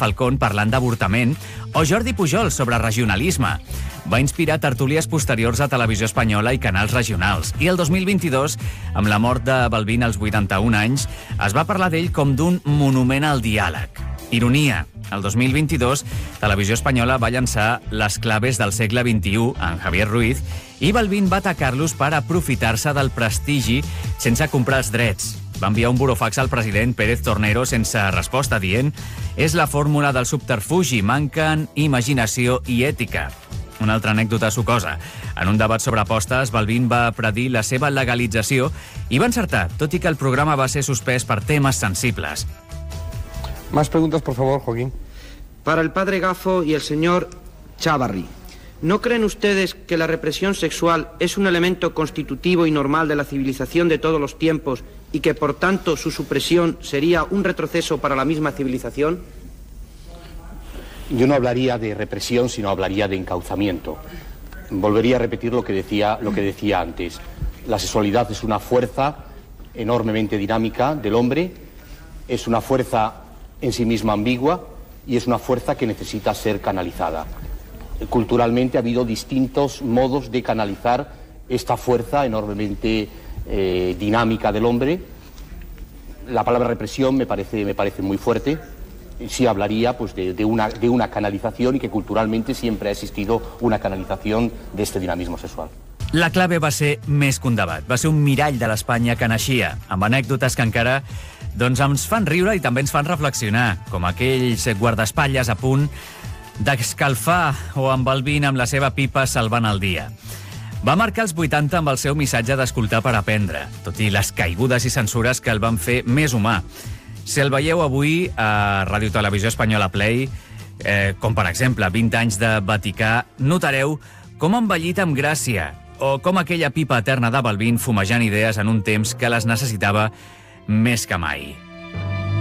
Falcón parlant d'avortament, o Jordi Pujol sobre regionalisme. Va inspirar tertúlies posteriors a Televisió Espanyola i canals regionals. I el 2022, amb la mort de Balbín als 81 anys, es va parlar d'ell com d'un monument al diàleg. Ironia. El 2022, Televisió Espanyola va llançar Les claves del segle XXI, en Javier Ruiz, i Balbín va atacar-los per aprofitar-se del prestigi sense comprar els drets. Va enviar un burofax al president Pérez Tornero sense resposta, dient «És la fórmula del subterfugi, manquen imaginació i ètica». Una altra anècdota sucosa. En un debat sobre apostes, Balbín va predir la seva legalització i va encertar, tot i que el programa va ser suspès per temes sensibles. Más preguntas, por favor, Joaquín. Para el padre Gafo y el señor Chávarri, ¿no creen ustedes que la represión sexual es un elemento constitutivo y normal de la civilización de todos los tiempos y que, por tanto, su supresión sería un retroceso para la misma civilización? Yo no hablaría de represión, sino hablaría de encauzamiento. Volvería a repetir lo que decía antes. La sexualidad es una fuerza enormemente dinámica del hombre, es una fuerza en sí misma ambigua y es una fuerza que necesita ser canalizada. Culturalmente ha habido distintos modos de canalizar esta fuerza enormemente dinámica del hombre. La palabra represión me parece muy fuerte. Sí hablaría pues, de una canalización y que culturalmente siempre ha existido una canalización de este dinamismo sexual. La clave va ser més que un debat. Va ser un mirall de l'Espanya que naixia, amb anècdotes que encara ens fan riure i també ens fan reflexionar, com aquells guardaespatlles a punt d'escalfar o amb Balbín amb la seva pipa salvant el dia. Va marcar els 80 amb el seu missatge d'escoltar per aprendre, tot i les caigudes i censures que el van fer més humà. Si el veieu avui a Ràdio Televisió Espanyola Play, com per exemple 20 anys de Vaticà, notareu com ha envellit amb gràcia, o com aquella pipa eterna de Balbín fumejant idees en un temps que les necessitava més que mai.